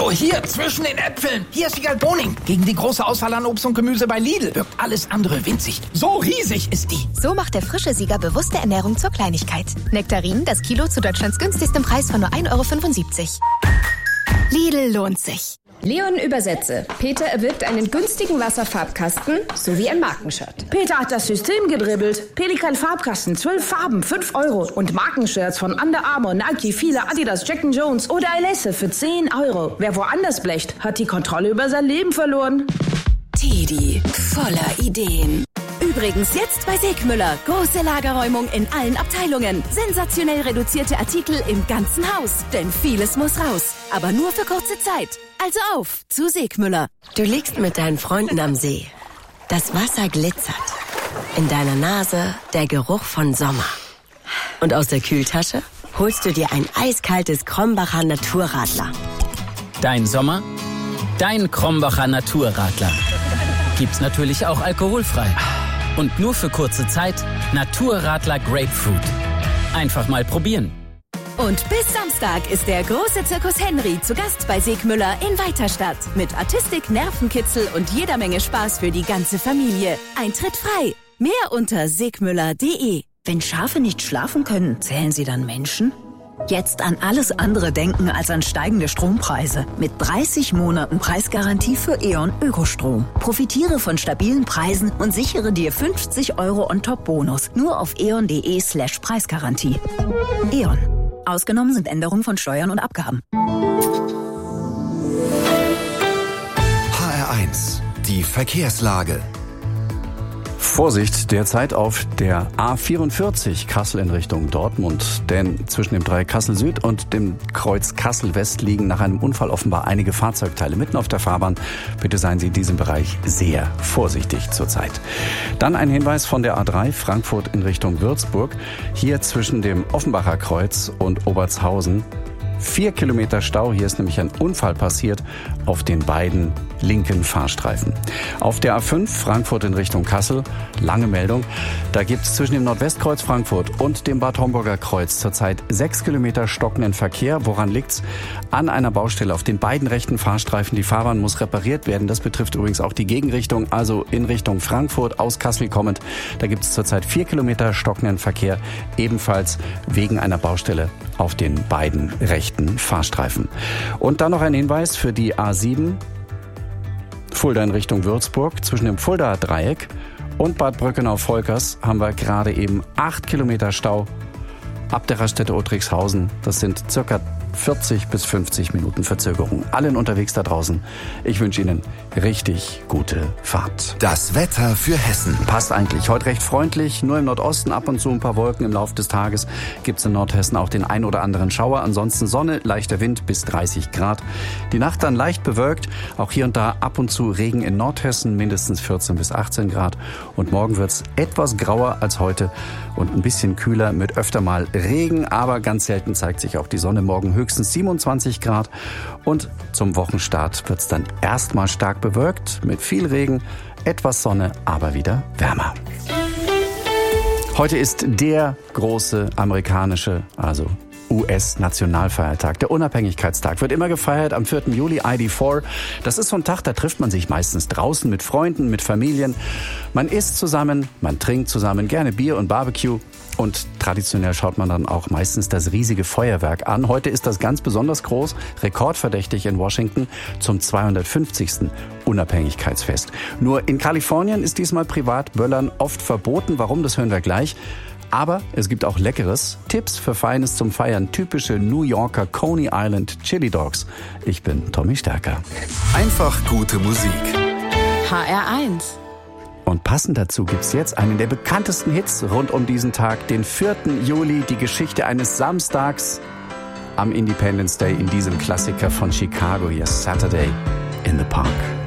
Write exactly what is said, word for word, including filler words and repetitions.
Hallo, hier, zwischen den Äpfeln. Hier ist Wiegald Boning. Gegen die große Auswahl an Obst und Gemüse bei Lidl wirkt alles andere winzig. So riesig ist die. So macht der frische Sieger bewusste Ernährung zur Kleinigkeit. Nektarinen, das Kilo zu Deutschlands günstigstem Preis von nur ein Euro fünfundsiebzig. Lidl lohnt sich. Leon übersetze. Peter erwirbt einen günstigen Wasserfarbkasten sowie ein Markenshirt. Peter hat das System gedribbelt. Pelikan Farbkasten, zwölf Farben, fünf Euro. Und Markenshirts von Under Armour, Nike, Fila, Adidas, Jack and Jones oder Alesse für zehn Euro. Wer woanders blecht, hat die Kontrolle über sein Leben verloren. Teddy, voller Ideen. Übrigens jetzt bei Segmüller. Große Lagerräumung in allen Abteilungen. Sensationell reduzierte Artikel im ganzen Haus. Denn vieles muss raus. Aber nur für kurze Zeit. Also auf zu Segmüller. Du liegst mit deinen Freunden am See. Das Wasser glitzert. In deiner Nase der Geruch von Sommer. Und aus der Kühltasche holst du dir ein eiskaltes Krombacher Naturradler. Dein Sommer, dein Krombacher Naturradler. Gibt's natürlich auch alkoholfrei. Und nur für kurze Zeit Naturradler Grapefruit. Einfach mal probieren. Und bis Samstag ist der große Zirkus Henry zu Gast bei Segmüller in Weiterstadt. Mit Artistik, Nervenkitzel und jeder Menge Spaß für die ganze Familie. Eintritt frei. Mehr unter segmüller punkt de. Wenn Schafe nicht schlafen können, zählen sie dann Menschen? Jetzt an alles andere denken als an steigende Strompreise. Mit dreißig Monaten Preisgarantie für E.ON Ökostrom. Profitiere von stabilen Preisen und sichere dir fünfzig Euro on-top-Bonus. Nur auf eon.de slash Preisgarantie. E.ON. Ausgenommen sind Änderungen von Steuern und Abgaben. H R eins. Die Verkehrslage. Vorsicht derzeit auf der A vierundvierzig Kassel in Richtung Dortmund, denn zwischen dem Dreieck Kassel Süd und dem Kreuz Kassel West liegen nach einem Unfall offenbar einige Fahrzeugteile mitten auf der Fahrbahn. Bitte seien Sie in diesem Bereich sehr vorsichtig zurzeit. Dann ein Hinweis von der A drei Frankfurt in Richtung Würzburg. Hier zwischen dem Offenbacher Kreuz und Obertshausen Vier Kilometer Stau. Hier ist nämlich ein Unfall passiert auf den beiden linken Fahrstreifen. Auf der A fünf Frankfurt in Richtung Kassel, lange Meldung. Da gibt es zwischen dem Nordwestkreuz Frankfurt und dem Bad Homburger Kreuz zurzeit sechs Kilometer stockenden Verkehr. Woran liegt's? An einer Baustelle auf den beiden rechten Fahrstreifen. Die Fahrbahn muss repariert werden. Das betrifft übrigens auch die Gegenrichtung, also in Richtung Frankfurt, aus Kassel kommend. Da gibt es zurzeit vier Kilometer stockenden Verkehr, ebenfalls wegen einer Baustelle auf den beiden rechten Fahrstreifen. Und dann noch ein Hinweis für die A sieben, Fulda in Richtung Würzburg. Zwischen dem Fuldaer Dreieck und Bad Brückenau-Volkers haben wir gerade eben acht Kilometer Stau ab der Raststätte Otrixhausen. Das sind circa vierzig bis fünfzig Minuten Verzögerung. Allen unterwegs da draußen, ich wünsche Ihnen richtig gute Fahrt. Das Wetter für Hessen. Passt eigentlich. Heute recht freundlich, nur im Nordosten ab und zu ein paar Wolken. Im Laufe des Tages gibt es in Nordhessen auch den ein oder anderen Schauer. Ansonsten Sonne, leichter Wind bis dreißig Grad. Die Nacht dann leicht bewölkt. Auch hier und da ab und zu Regen in Nordhessen, mindestens vierzehn bis achtzehn Grad. Und morgen wird es etwas grauer als heute und ein bisschen kühler mit öfter mal Regen. Aber ganz selten zeigt sich auch die Sonne. Morgen höchstens siebenundzwanzig Grad. Und zum Wochenstart wird es dann erstmal stark bewölkt mit viel Regen, etwas Sonne, aber wieder wärmer. Heute ist der große amerikanische, also U S-Nationalfeiertag. Der Unabhängigkeitstag wird immer gefeiert am vierten Juli, I D vier. Das ist so ein Tag, da trifft man sich meistens draußen mit Freunden, mit Familien. Man isst zusammen, man trinkt zusammen, gerne Bier und Barbecue. Und traditionell schaut man dann auch meistens das riesige Feuerwerk an. Heute ist das ganz besonders groß, rekordverdächtig in Washington zum zweihundertfünfzigsten Unabhängigkeitsfest. Nur in Kalifornien ist diesmal Privatböllern oft verboten. Warum, das hören wir gleich. Aber es gibt auch Leckeres, Tipps für Feines zum Feiern, typische New Yorker Coney Island Chili Dogs. Ich bin Tommy Stärker. Einfach gute Musik. H R eins. Und passend dazu gibt's jetzt einen der bekanntesten Hits rund um diesen Tag, den vierten Juli, die Geschichte eines Samstags am Independence Day in diesem Klassiker von Chicago, Yes, Saturday in the Park.